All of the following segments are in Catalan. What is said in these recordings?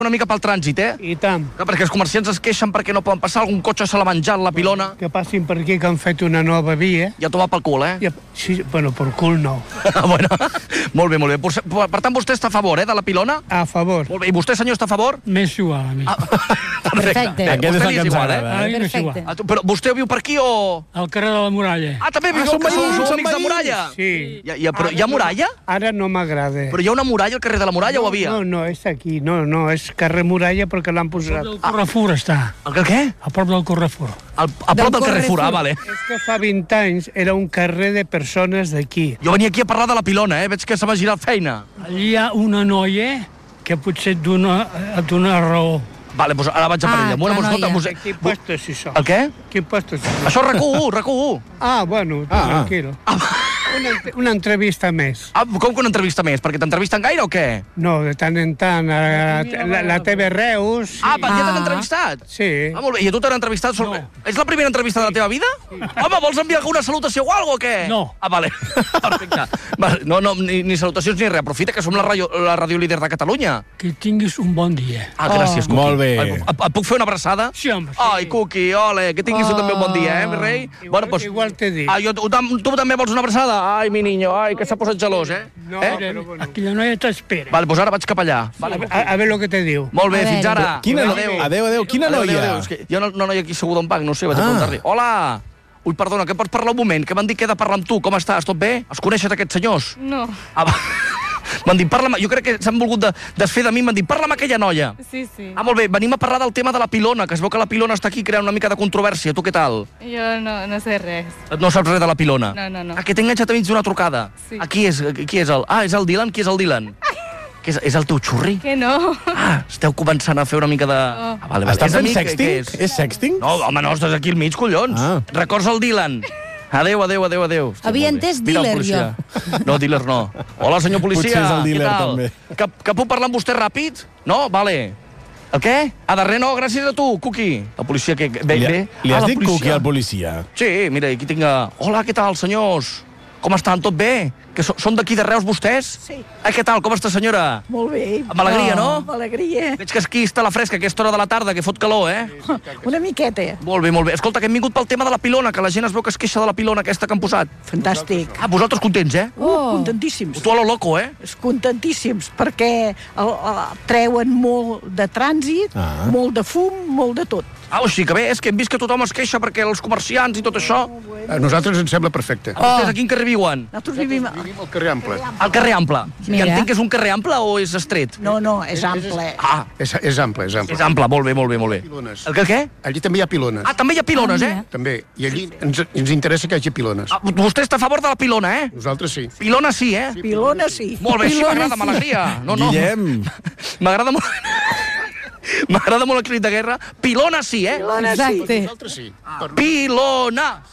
una mica pel trànsit, I tant. Perquè els comerciants es queixen perquè no poden passar, algun cotxe se l'ha menjat, la pilona. Que passin per aquí, que han fet una nova via. Ja tomar pel cul, Sí, bueno, per cul no. Bueno, molt bé, molt bé. Per tant, vostè està a favor, de la pilona? A favor. Molt bé, i vostè, senyor, està a favor? M'és igual, a mi. Perfecte. Aquest és el que ens agrada, Perfecte. Però vostè viu per aquí o...? Al carrer de la Muralla. També viu, que sou amics de Muralla? Sí. Però hi ha muralla? Ara no m'agrada. Però hi ha una muralla al carrer de la Muralla o havia? No, és aquí. No, és carrer Muralla perquè l'han posat. El Carrefour està. El què? A prop del Carrefour. A prop del Carrefour, vale. És que fa 20 anys era un carrer de persones d'aquí. Jo venia aquí a parlar de la pilona, veig que se m'ha girat feina. Allí hi ha una noia que potser et dona raó. Vale, doncs ara vaig a per ella. Bueno, escolta, Quin puesto és això? El què? Quin puesto és això? Això RAC1, RAC1. Bueno, tranquilo. Una entrevista més. Com que una entrevista més? Perquè t'entrevisten gaire o què? No, de tant en tant. La TV Reus... Ja t'han entrevistat? Sí. Molt bé, i a tu t'han entrevistat? No. És la primera entrevista de la teva vida? Home, vols enviar alguna salutació o alguna cosa o què? No. Vale. Perfecte. No, ni salutacions ni res. Aprofita que som la ràdio líder de Catalunya. Que tinguis un bon dia. Gràcies, Cuqui. Molt bé. Et puc fer una abraçada? Sí, home. Ai, Cuqui, ole, que tinguis tu també un bon dia, mi rei? Igual t'he dit. Tu també vols una abraçada? Ai, mi niño, ai, que s'ha posat gelós, No, aquella noia t'espera. Vale, doncs ara vaig cap allà. A veure el que te diu. Molt bé, fins ara. Adéu, quina noia? Hi ha una noia aquí asseguda a un banc, no sé, vaig a preguntar-li. Hola! Ui, perdona, que pots parlar un moment? Que m'han dit que he de parlar amb tu. Com estàs? Tot bé? Els coneixes, aquests senyors? No. M'han dit, parla... Jo crec que s'han volgut desfer de mi, m'han dit, parla amb aquella noia. Sí. Molt bé, venim a parlar del tema de la pilona, que es veu que la pilona està aquí creant una mica de controvèrsia. Tu què tal? Jo no sé res. No saps res de la pilona? No. Que t'he enganxat a mig d'una trucada. Sí. Qui és el... és el Dylan? Qui és el Dylan? Que és el teu xurri? Que no. Esteu començant a fer una mica de... Vale. Estàs fent sexting? És sexting? No, home, no, estàs aquí al mig, collons. Records el Dylan. Adéu. Havia entès dealer, jo. No, dealer no. Hola, senyor policia. Potser és el dealer, també. Que puc parlar amb vostè ràpid? No? Vale. El què? Darrer no, gràcies a tu, Cuqui. La policia que ve... Li has dit Cuqui al policia? Sí, mira, aquí tinc... Hola, què tal, senyors? Com estan? Tot bé? Que són d'aquí de Reus, vostès? Sí. Què tal? Com està, senyora? Molt bé. Amb alegria, no? Amb alegria. Veig que aquí està la fresca, aquesta hora de la tarda, que fot calor, Una miqueta. Molt bé. Escolta, que hem vingut pel tema de la pilona, que la gent es veu que es queixa de la pilona aquesta que han posat. Fantàstic. Vosaltres contents, Contentíssims. Tu a lo loco, Contentíssims, perquè treuen molt de trànsit, molt de fum, molt de tot. O sigui que bé, és que hem vist que tothom es queixa perquè els comerciants i tot això... A nosaltres ens sembla perfecte. Vostès a quin carrer viuen? Nosaltres vivim al carrer Ample. Al carrer Ample. I entenc que és un carrer ample o és estret? No, és ample. És ample. És ample, molt bé. El què? Allí també hi ha pilones. També hi ha pilones, També. I allí ens interessa que hi hagi pilones. Vostè està a favor de la pilona, Nosaltres sí. Pilona sí, Pilona sí. Molt bé, així m'agrada, amb alegria. Guillem. M'agrada molt... M'agrada molt el crit de guerra. Pilona sí, Exacte. Nosaltres sí. Pilona.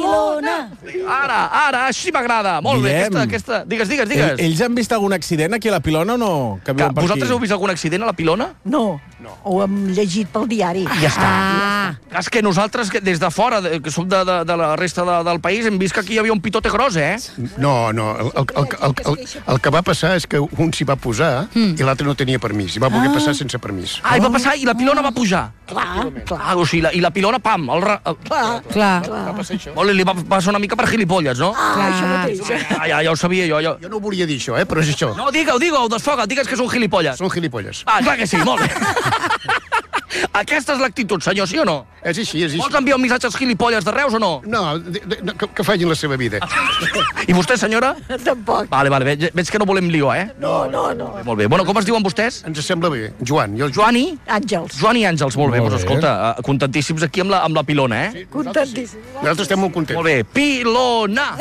Ara, així m'agrada. Molt bé, aquesta... Digues. Ells han vist algun accident aquí a la pilona o no? Vosaltres heu vist algun accident a la pilona? No. Ho hem llegit pel diari. Ja està. És que nosaltres, des de fora, que som de la resta del país, hem vist que aquí hi havia un pitote gros, No. El que va passar és que un s'hi va posar i l'altre no tenia permís. I va voler passar sense permís. I va passar i la pilona va pujar. Clar. O sigui, i la pilona, pam. Clar. Va passar això. Li va passar una mica per gilipolles, no? Això mateix. Ja ho sabia jo. Jo no volia dir això, però és això. No, digue-ho, desfoga't, digues que són gilipolles. Són gilipolles. Clar que sí, molt bé. Aquesta és l'actitud, senyor, sí o no? És així. Vols enviar un missatge als gilipolles de Reus o no? No, que facin la seva vida. I vostè, senyora? Tampoc. Vale, veig que no volem lío, No. Molt bé. Bueno, com es diuen vostès? Ens sembla bé. Joan i Àngels. Joan i Àngels, molt bé. Doncs escolta, contentíssims aquí amb la pilona, Contentíssims. Nosaltres estem molt contents. Molt bé. Pilona.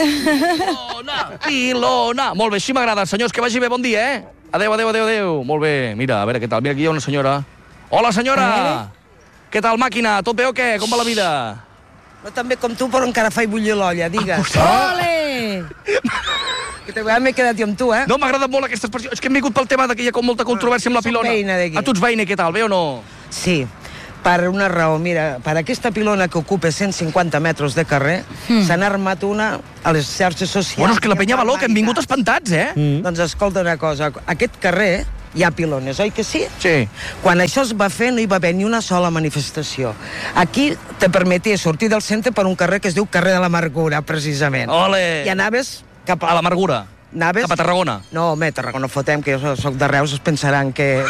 Molt bé, així m'agrada. Senyors, que vagi bé, bon dia, Adéu. Molt bé. Mira, a veure què tal. Mira, aquí hi ha una senyora. Hola, senyora! Què tal, màquina? Tot bé o què? Com va la vida? No tan bé com tu, però encara faig bullir l'olla, digues. Ole! Que m'he quedat jo amb tu, No, m'agrada molt aquesta expressió. És que hem vingut pel tema que hi ha com molta controvèrsia amb la pilona. Tu ets veïna, què tal? Bé o no? Sí, per una raó. Mira, per aquesta pilona que ocupa 150 metres de carrer, se n'ha armat una a les xarxes socials. Bueno, és que la penya va loca, hem vingut espantats, Doncs escolta una cosa, aquest carrer hi ha pilones, oi que sí? Sí. Quan això es va fer no hi va haver ni una sola manifestació. Aquí te permetia sortir del centre per un carrer que es diu carrer de l'Amargura, precisament. Ole! I anaves cap A l'Amargura. Anaves... Cap a Tarragona. No, home, Tarragona fotem, que jo soc de Reus, es pensaran que...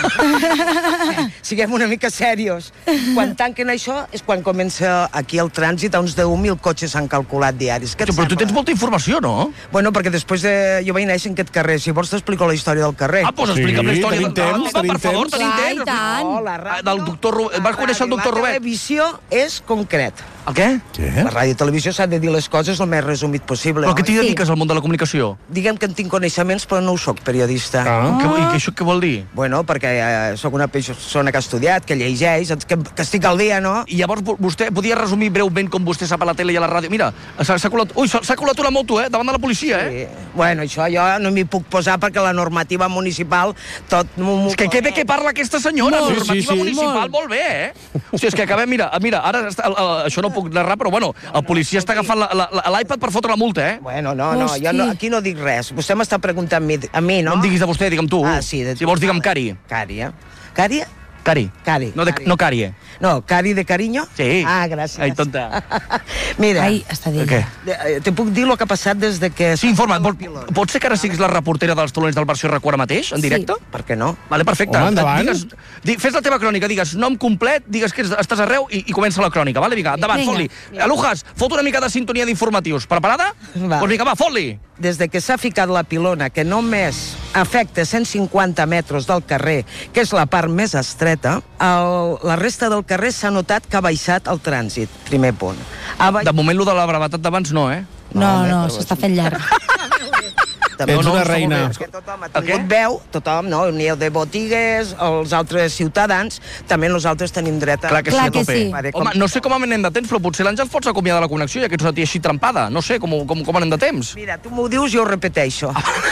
Siguem una mica serios. Quan tanquen això és quan comença aquí el trànsit, a uns 10.000 cotxes s'han calculat diaris. Què et Però tu sembla? tens molta informació, no? Bueno, perquè després jo vaig néixer en aquest carrer. Si vols t'explico la història del carrer. Ah, doncs explica'm la història. tenim temps, Per favor, tenim Clar, temps. i tant. No, la ràdio... Del doctor Rubet. Vas conèixer el doctor La Rubet? televisió és concret. El què? La ràdio i televisió s'ha de dir les coses el més resumit possible. Però què t'hi oi? dediques al món de la comunicació? Diguem que en tinc coneixements, però no ho soc periodista. I això què vol dir? Bueno, perquè sóc una persona que ha estudiat, que llegeix, que estic al dia, no? I llavors vostè podia resumir breument com vostè sap a la tele i a la ràdio. Mira, s'ha colat una moto, davant de la policia, Sí. Bueno, això jo no m'hi puc posar perquè la normativa municipal tot... És que bé que parla aquesta senyora, Molt. normativa Sí. municipal, molt bé, O sigui, és que acabem, mira, ara això no puc narrar, però bueno, el policia està agafant l'iPad per fotre la multa, Bueno, no, Hosti. jo no, aquí no dic res. Vostè m'està preguntant a mi, no? No em diguis de vostè, digue'm tu. Ah, sí. Si vols, digue'm Cari. Cari, eh? Cari? Cari. Cari. No Cari. No, Cari de cariño? Sí. Ah, gràcies. Ai, tonta. Mira, Ai, està dit. Què? te puc dir el que ha passat des de que... Sí, informa't. Pot ser que ara siguis la reportera dels taloners del Versió RAC1 ara mateix, en directe? Per què no? Vale, perfecte. Home, endavant. Fes la teva crònica, digues nom complet, digues que estàs arreu i comença la crònica, vale? Vinga, endavant, Vinga. fot-li. Alujas, fot una mica de sintonia d'informatius. Preparada? Va. Doncs vinga, va, fot-li. Des de que s'ha ficat la pilona, que només afecta 150 metres del carrer, que és la part més estreta, la resta del carrer s'ha notat que ha baixat el trànsit, primer punt. De moment, lo de la brevetat d'abans no, eh? No, s'està fent llarg. També Ets no, una està molt reina. bé, és que tothom ha tingut veu, tothom, no? Ni el de botigues, els altres ciutadans, també nosaltres tenim dret a... Clar que sí, Clar a que tope. sí. Home, no sé com anem de temps, però potser l'Àngels pots acomiadar la connexió, ja que ets una tia així trempada. No sé com anem de temps. Mira, tu m'ho dius, jo ho repeteixo.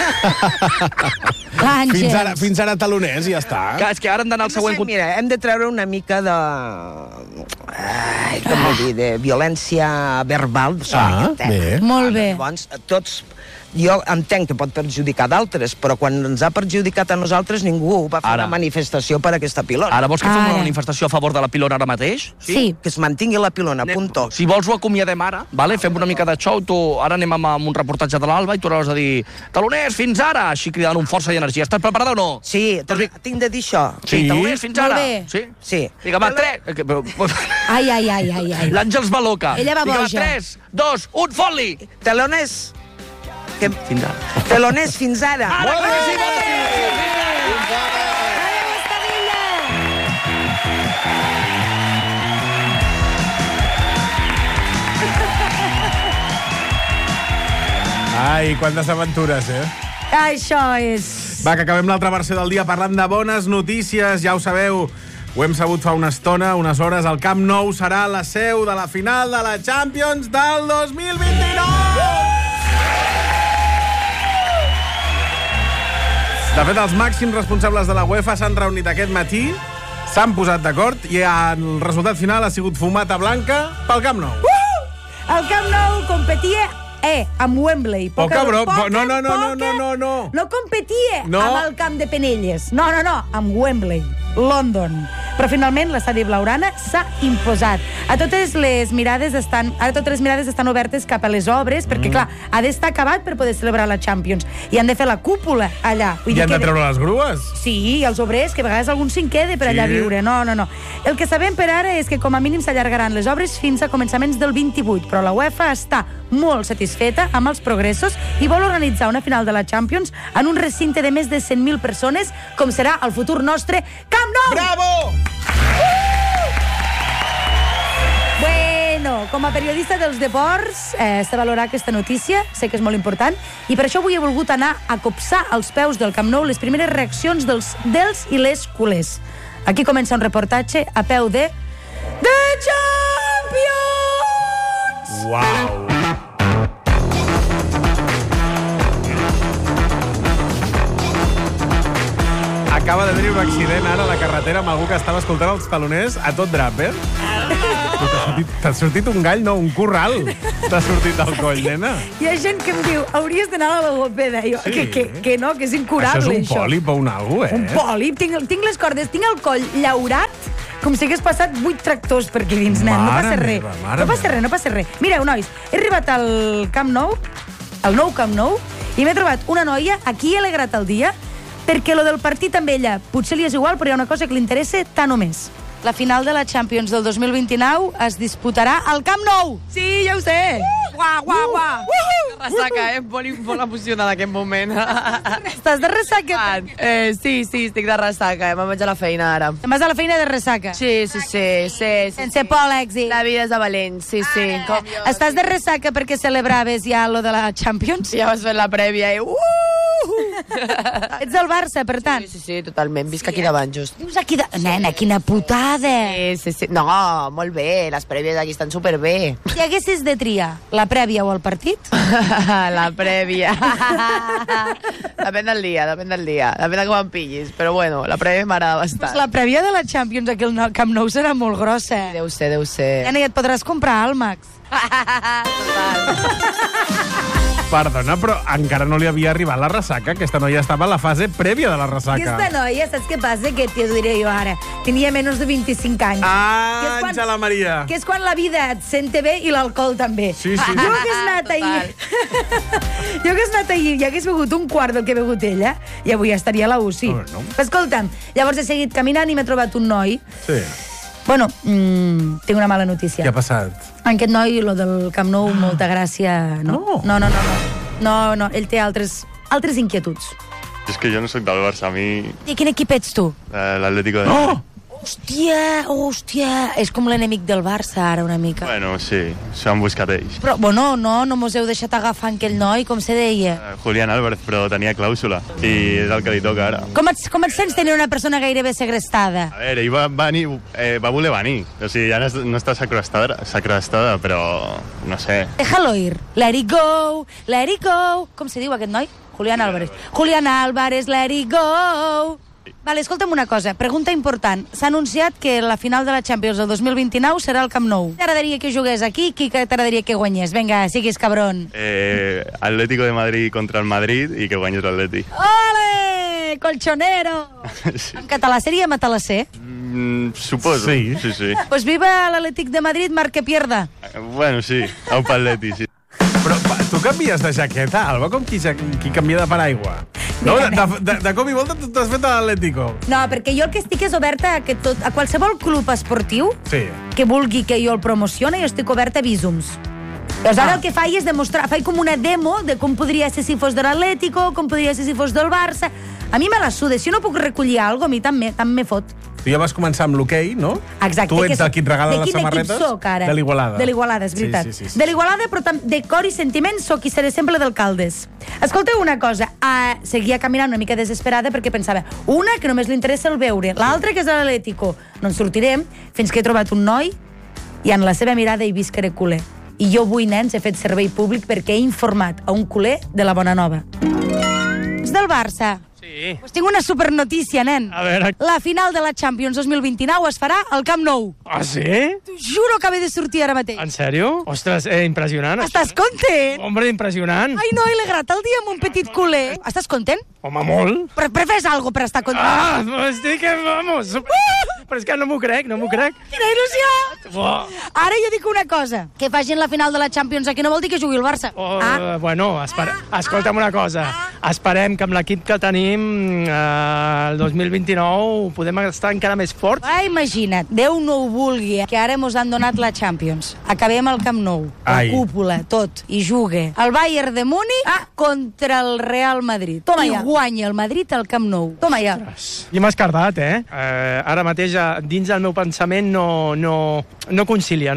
Àngels. Fins ara taloners i ja està. Clar, és que ara hem d'anar al següent... Mira, hem de treure una mica de... com vull dir, de violència verbal. Bé. Molt bé. Llavors, tots... Jo entenc que pot perjudicar d'altres, però quan ens ha perjudicat a nosaltres ningú va fer Ara. una manifestació per aquesta pilona. Ara vols que fem una Ara. manifestació a favor de la pilona ara mateix? Sí. Que es mantingui la pilona, punto. Si vols ho acomiadem ara, vale? Fem una mica de show, ara anem amb un reportatge de l'Alba i tu hauràs de dir taloners, fins ara, així cridant amb força i energia. Estàs preparada o no? Sí, tinc de dir això. Sí, taloners, fins Molt ara. bé. Sí? Sí. Vinga, va, 3... Ai. L'Àngels va loca. Ella va Vinga, boja. 3, 2, 1, fot-li! Teloners. Fins ara. Teloners fins ara. Ara, clar que sí, fot-li! Ai, quantes aventures, Això és... Va, que acabem l'altra versió del dia parlant de bones notícies. Ja ho sabeu, ho hem sabut fa una estona, unes hores. El Camp Nou serà la seu de la final de la Champions del 2029! De fet, els màxims responsables de la UEFA s'han reunit aquest matí, s'han posat d'acord i el resultat final ha sigut fumata blanca pel Camp Nou. El Camp Nou competia amb Wembley. Oh, cabró, no. No competia No. amb el camp de Penelles. No, amb Wembley, London. Però finalment l'estadi blaugrana s'ha imposat. Ara totes les mirades estan obertes cap a les obres, perquè, clar, ha d'estar acabat per poder celebrar la Champions. I han de fer la cúpula allà. I han de treure les grues? Sí, els obrers, que a vegades algun s'hi queda per allà a viure. No. El que sabem per ara és que com a mínim s'allargaran les obres fins a començaments del 28, però la UEFA està molt satisfeta amb els progressos i vol organitzar una final de la Champions en un recinte de més de 100.000 persones, com serà el futur nostre Camp Nou! Bravo! Bueno, com a periodista dels deports, s'ha de valorar aquesta notícia, sé que és molt important, i per això avui he volgut anar a copsar als peus del Camp Nou les primeres reaccions dels i les culers. Aquí comença un reportatge a peu de The Champions! Uau! Acaba d'haver-hi un accident ara a la carretera amb algú que estava escoltant els taloners a tot drap, eh? T'ha sortit un gall, no, un corral. T'ha sortit del coll, nena. Hi ha gent que em diu, hauries d'anar a la logopeda. Jo, Sí. que no, que és incurable, Això és un pòlip o un algo, eh? Un pòlip, tinc les cordes, tinc el coll llaurat, com si hagués passat 8 tractors per aquí dins, nen. No Mare passa res. meva, mare No passa res, no passa res. Mireu, nois, he arribat al Camp Nou, al nou Camp Nou, i m'he trobat una noia a qui he alegrat el dia, perquè lo del partit amb ella potser li és igual, però hi ha una cosa que li interessa tant o més. La final de la Champions del 2029 es disputarà al Camp Nou. Sí, ja ho sé. Uah, uah, uah. Ressaca, molt emocionada en aquest moment. Estàs de ressaca? Sí, estic de ressaca. Me'n vaig a la feina ara. Te'n vas a la feina de ressaca? Sí. Sense por l'èxit. La vida és de valent, sí. Estàs de ressaca perquè celebraves ja lo de la Champions? Ja vas fer la prèvia i... Ets del Barça, per tant? Sí, totalment. Visc aquí davant, just. Dius aquí de... Nena, quina putada! Sí. No, molt bé. Les prèvies aquí estan superbé. Si haguessis de triar la prèvia o el partit? La prèvia. Depèn del dia. Depèn de com em pillis. Però bueno, la prèvia m'agrada bastant. Pues la prèvia de la Champions aquí al Camp Nou serà molt grossa. Deu ser. Ja et podràs comprar Almax. Perdona, però encara no li havia arribat la ressaca. Aquesta noia estava a la fase prèvia de la ressaca. Aquesta noia, saps què passa? Que t'ho diré jo ara. Tenia menys de 25 anys. Ah, Àngela Maria. Que és quan la vida et sente bé i l'alcohol també. Sí. Jo hagués anat ahir... Jo hagués anat ahir i hagués begut un quart del que ha begut ella i avui estaria a la UCI. No. Escolta'm, llavors he seguit caminant i m'he trobat un noi. Sí. Bueno, tinc una mala notícia. Què ha passat? Aquest noi, lo del Camp Nou, molta gràcia... No, no, ell té altres inquietuds. És que jo no sóc del Barça, a mi... I quin equip ets tu? L'Atlético de... Oh! Hòstia, és com l'enemic del Barça, ara, una mica. Bueno, sí, s'han buscat ells. Però, bueno, no mos heu deixat agafar aquell noi, com se deia. Julián Álvarez, però tenia clàusula, i és el que li toca ara. Com et sents tenir una persona gairebé segrestada? A veure, ell va voler venir. O sigui, ja no està sacrestada, però no sé. Déjalo ir. Let it go. Com se diu aquest noi? Julián Álvarez. Julián Álvarez, let it go. Vale, escolta'm una cosa, pregunta important. S'ha anunciat que la final de la Champions del 2029 serà al Camp Nou. T'agradaria que jugués aquí? Qui t'agradaria que guanyés? Vinga, siguis cabron. Atlético de Madrid contra el Madrid i que guanyés l'Atleti. Ole! Colchonero! Sí. En català seria matalasser? Suposo. Sí. Pues viva l'Atlètic de Madrid, mar que pierda. Bueno, sí, au pa Atleti, sí. Però tu canvies de jaqueta, Alba, com qui canvia de paraigua? No, de cop i volta tu t'has fet a l'Atlético. No, perquè jo el que estic és oberta a qualsevol club esportiu que vulgui que jo el promocioni, jo estic oberta a visums. Llavors ara el que faig és demostrar, faig com una demo de com podria ser si fos de l'Atlético, com podria ser si fos del Barça. A mi me la suda, si no puc recollir alguna cosa, a mi tant me fot. Tu ja vas començar amb l'hoquei, no? Exacte. Tu ets el qui et regala les samarretes? De quin equip soc, ara? De l'Igualada. De l'Igualada, és veritat. Sí. De l'Igualada, però de cor i sentiment soc i seré sempre d'Alcaldes. Escolteu una cosa, seguia caminant una mica desesperada perquè pensava, una, que només li interessa el veure, l'altra, que és l'Atlético. No en sortirem fins que he trobat un noi i en la seva mirada he vist que era culer. I jo avui, nens, he fet servei públic perquè he informat a un culer de la bona nova. És del Barça. Sí. Pues tinc una supernotícia, nen. A veure... La final de la Champions 2029 es farà al Camp Nou. Ah, sí? T'ho juro que ve de sortir ara mateix. En sèrio? Ostres, impressionant. Estàs content? Hombre, impressionant. Ai, no, he alegrat el dia amb un petit culer. Estàs content? Home, molt. Però fes algo per estar content. Ah, estic que, vamos. Però és que no m'ho crec. Quina il·lusió! Ara jo dic una cosa. Que facin la final de la Champions aquí no vol dir que jugui el Barça. Bueno, escolta'm una cosa. Esperem que amb l'equip que tenim el 2029 podem estar encara més forts. Imagina't, Déu no ho vulgui, que ara mos han donat la Champions. Acabem al Camp Nou, la cúpula, tot, i jugue el Bayern de Múnich contra el Real Madrid. Toma ja. I guanya el Madrid al Camp Nou. Toma ja. I m'has cardat, ara mateix dins del meu pensament no concilia.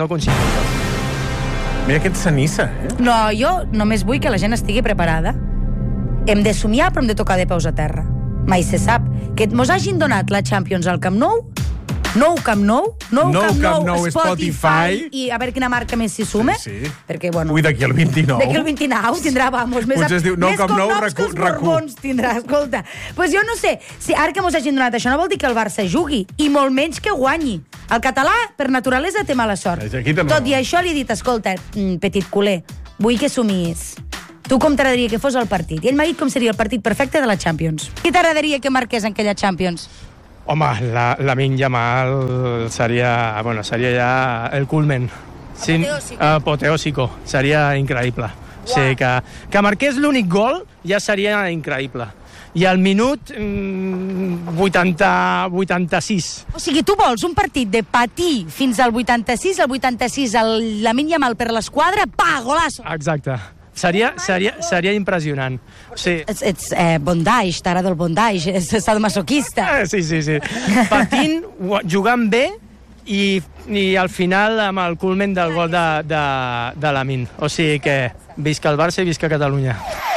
Mira que ets ceniça, No, jo només vull que la gent estigui preparada. Hem de somiar, però hem de tocar de peus a terra. Mai se sap. Que mos hagin donat la Champions al Camp Nou Nou Camp Nou, Nou Camp Nou, Spotify. I a veure quina marca més s'hi sume. Sí. Perquè, bueno... Ui, d'aquí al 29. D'aquí al 29 tindrà, vamos, més Potser es diu Nou Camp Nou, cognoms que els Borbons tindrà, escolta. Pues jo no sé, si ara que mos hagin donat això no vol dir que el Barça jugui, i molt menys que guanyi. El català, per naturalesa, té mala sort. Tot i això li he dit, escolta, petit culer, vull que somies. Tu com t'agradaria que fos el partit? I ell m'ha dit com seria el partit perfecte de la Champions. Qui t'agradaria que marqués en aquella Champions? Home, Lamine Yamal seria ja el culmen. Apoteòsico. Seria increïble. Wow. O sigui que marqués l'únic gol ja seria increïble. I al minut 86. O sigui, tu vols un partit de patir fins al 86, al 86 el Lamine Yamal per l'esquadra, pa, golazo! Exacte. Seria impressionant. O sigui... Ets bondage, t'agrada el bondage, ets sadomasoquista. Sí. Patint, jugant bé i al final amb el culmen del gol de Lamine. O sigui que visca el Barça i visca Catalunya.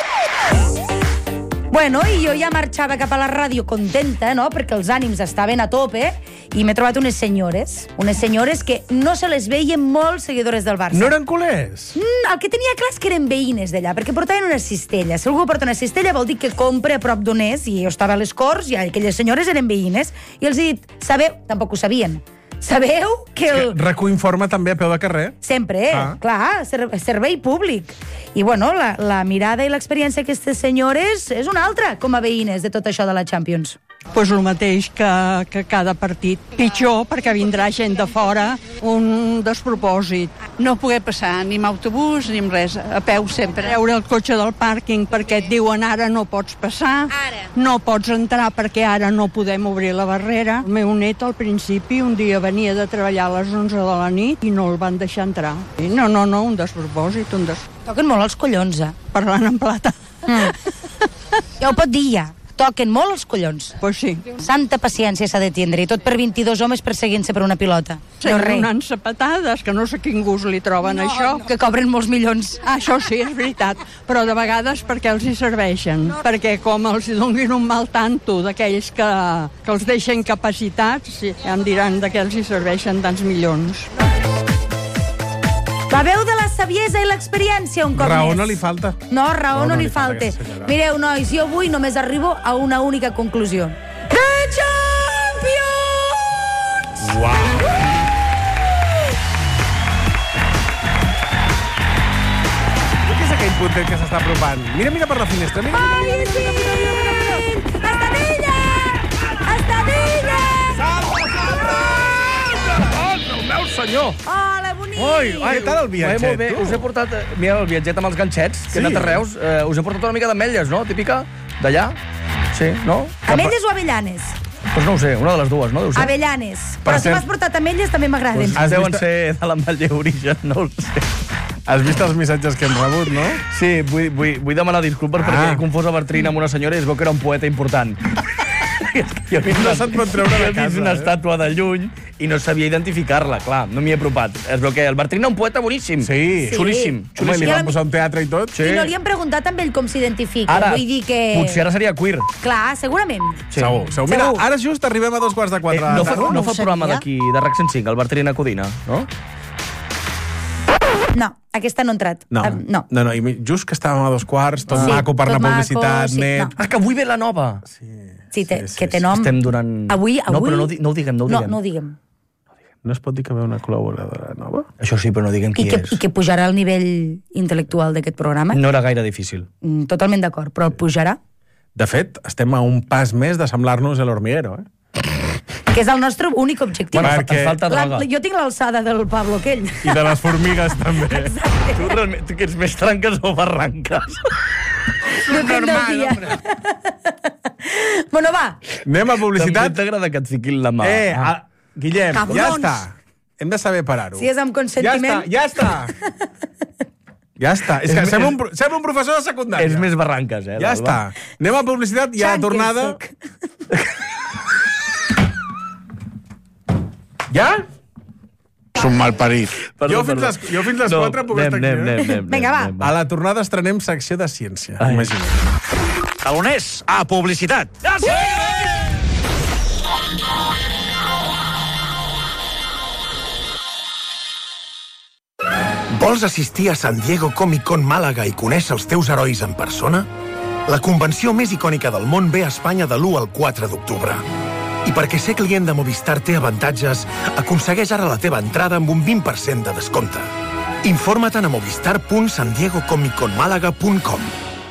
Bueno, i jo ja marxava cap a la ràdio contenta, no?, perquè els ànims estaven a tope, i m'he trobat unes senyores que no se les veien molt seguidores del Barça. No eren culers? El que tenia clar és que eren veïnes d'allà, perquè portaven una cistella. Si algú porta una cistella vol dir que compra a prop d'on és, i jo estava a les Corts, i aquelles senyores eren veïnes, i els he dit, sabeu? Tampoc ho sabien. Sabeu que RAC1 informa també a peu de carrer? Sempre, clar, servei públic. I, bueno, la mirada i l'experiència d'aquestes senyores és una altra, com a veïnes de tot això de la Champions. Pues el mateix que cada partit. Pitjor, perquè vindrà gent de fora, un despropòsit. No poder passar ni amb autobús ni amb res, a peu sempre. Treure el cotxe del pàrquing perquè et diuen ara no pots passar, no pots entrar perquè ara no podem obrir la barrera. El meu net al principi un dia venia de treballar a les 11 de la nit i no el van deixar entrar. No, un despropòsit, Toquen molt els collons, Parlant en plata. Ja ho pot dir, ja. Toquen molt els collons. Pues sí. Santa paciència s'ha de tindre, i tot per 22 homes perseguint-se per una pilota. Donant sapatades, que no sé quin gust li troben això. Que cobren molts milions. Això sí, és veritat, però de vegades perquè els hi serveixen. Perquè com els donin un mal tanto d'aquells que els deixen capacitats, ja em diran de què els hi serveixen tants milions. La veu de la saviesa i l'experiència, un cop més. Raó no li falta. No, raó no li falta. Mireu, nois, jo avui només arribo a una única conclusió. The Champions! Uau! Què és aquell puntet que s'està apropant? Mira per la finestra, mira. Ai, sí! Estadilla! Estadilla! Oh, meu senyor! Hola, bonic! Què tal el viatget, molt bé. tu? Us he portat, mira, el viatget amb els ganxets, que he anat a Reus. Us he portat una mica d'ametlles, no? Típica d'allà. Sí, no? Ametlles o avellanes? Doncs no ho sé, una de les dues, no? Deu ser. Avellanes. Però si m'has portat ametlles també m'agraden. Deuen ser de l'ametller origen, no ho sé. Has vist els missatges que hem rebut, no? Sí, vull demanar disculpes perquè he confós a Bertrina amb una senyora i es veu que era un poeta important. No se't pot treure de casa. He vist una estàtua de lluny i no sabia identificar-la, clar, no m'hi he apropat. Es veu que el Bertrín és un poeta boníssim. Sí. Xulíssim. Home, li van posar un teatre i tot. I no li han preguntat amb ell com s'identifica. Ara, vull dir que... potser ara seria queer. Clar, segurament. Segur. Mira, ara just arribem a 2:45. No fa programa d'aquí, de RAC 105, el Bertrín a Codina, no? No, aquesta no ha entrat. No, i just que estàvem a 2:15, tot maco per la publicitat, net... Ah, que avui ve la nova. Sí, que té nom... Estem donant... Avui... No, però no ho diguem, No ho diguem. No es pot dir que ve una col·laboradora nova? Això sí, però no diguem qui és. I que pujarà el nivell intel·lectual d'aquest programa? No era gaire difícil. Totalment d'acord, però pujarà? De fet, estem a un pas més de semblar-nos a l'Hormiguero, Que és el nostre únic objectiu. Bueno, perquè falta droga. Jo tinc l'alçada del Pablo Aquell. I de les formigues, també. Exacte. Tu realment que ets més tranques o barranques? Depèn del dia. Bueno, va. Anem a publicitat. També t'agrada que et fiquin la mà. Guillem, Cabrons. ja està. Hem de saber parar-ho. Si és amb consentiment... Ja està. És que sembla un professor de secundària. És més barranques, Ja està. Anem a publicitat i a la tornada... Ja? És un malparit. Jo fins les 4 puc estar aquí. Vinga, va. A la tornada estrenem secció de ciència. Imagina't. Taloners, a publicitat. Ja sí! Vols assistir a San Diego Comic Con Màlaga i conèixer els teus herois en persona? La convenció més icònica del món ve a Espanya de l'1 al 4 d'octubre. I perquè ser client de Movistar té avantatges, aconsegueix ara la teva entrada amb un 20% de descompte. Informa't a movistar.sandiegocomicconmalaga.com.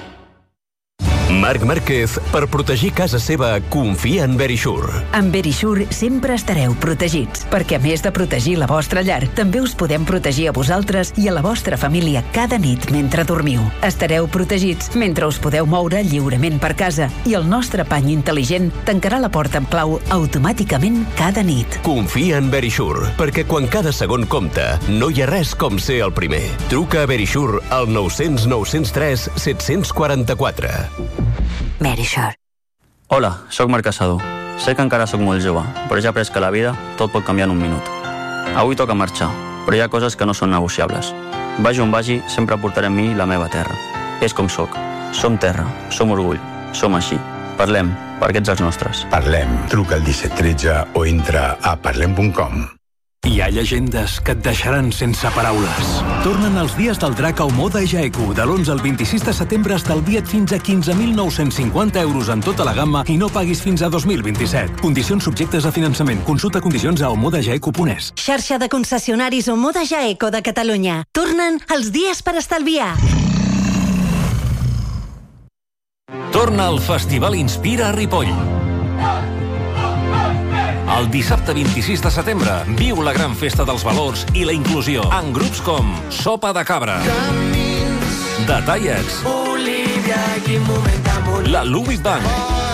Marc Márquez, per protegir casa seva, confia en Verisure. Amb Verisure sempre estareu protegits, perquè a més de protegir la vostra llar, també us podem protegir a vosaltres i a la vostra família cada nit mentre dormiu. Estareu protegits mentre us podeu moure lliurement per casa i el nostre pany intel·ligent tancarà la porta amb clau automàticament cada nit. Confia en Verisure, perquè quan cada segon compta, no hi ha res com ser el primer. Truca a Verisure al 900 903 744. Verisure. Hola, sóc Marc Casado. Sé que encara sóc molt jove, però ja he après que a la vida tot pot canviar en un minut. Avui toca marxar, però hi ha coses que no són negociables. Vagi on vagi, sempre portaré amb mi la meva terra. És com sóc. Som terra, som orgull, som així. Parlem, perquè ets els nostres. Parlem. Truca al 1713 o entra a parlem.com. Hi ha llegendes que et deixaran sense paraules. Tornen els dies del drac a Omoda Jaeku. De l'11 al 26 de setembre estalvia't fins a 15.950 euros en tota la gamma i no paguis fins a 2027. Condicions subjectes a finançament. Consulta condicions a omodajaeku.es. Xarxa de concessionaris Omoda Jaeco de Catalunya. Tornen els dies per estalviar. Torna el Festival Inspira a Ripoll. El dissabte 26 de setembre viu la gran festa dels valors i la inclusió en grups com Sopa de Cabra, The Tallets, la Lubid Bank,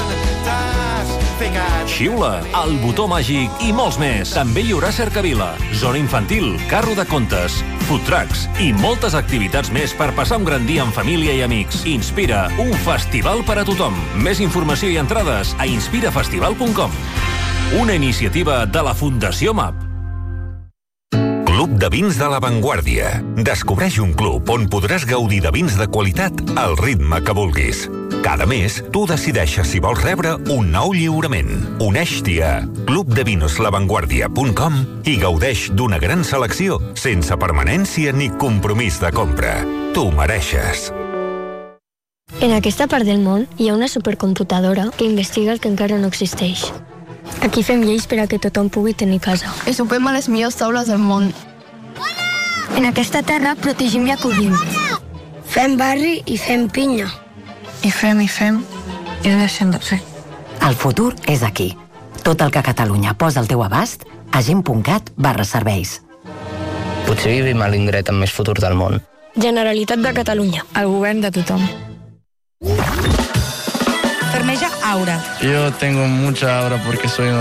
Xiula, El Botó Màgic i molts més. També hi haurà cercavila, zona infantil, carro de contes, food trucks i moltes activitats més per passar un gran dia en família i amics. Inspira, un festival per a tothom. Més informació i entrades a inspirafestival.com. Una iniciativa de la Fundació MAP. Club de Vins de La Vanguardia. Descobreix un club on podràs gaudir de vins de qualitat al ritme que vulguis. Cada mes, tu decideixes si vols rebre un nou lliurament. Uneix-t'hi a clubdevinslavanguardia.com i gaudeix d'una gran selecció sense permanència ni compromís de compra. Tu mereixes. En aquesta part del món hi ha una supercomputadora que investiga el que encara no existeix. Aquí fem lleis per a que tothom pugui tenir casa. I sopem a les millors taules del món. En aquesta terra protegim i acollim. Fem barri i fem pinya. I fem, i deixem de fer. El futur és aquí. Tot el que Catalunya posa al teu abast a gent.cat/serveis. Potser vivim a l'indret amb més futur del món. Generalitat de Catalunya. El govern de tothom. Fermeja Aura. Yo tengo mucha aura porque soy